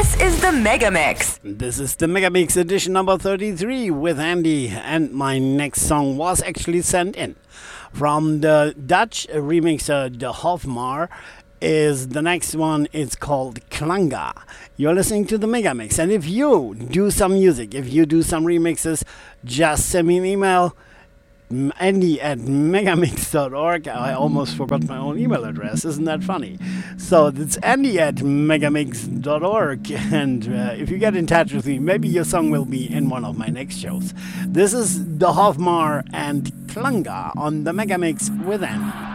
This is the Mega Mix. This is the Mega Mix edition number 33 with Andy, and my next song was actually sent in from the Dutch remixer De Hofmar. Is the next one? It's called Klanga. You're listening to the Mega Mix, and if you do some music, if you do some remixes, just send me an email. Andy@megamix.org. I almost forgot my own email address. Isn't that funny? So it's Andy@megamix.org. And if you get in touch with me, maybe your song will be in one of my next shows. This is De Hofmar and Klanga on the Mega Mix with Andy.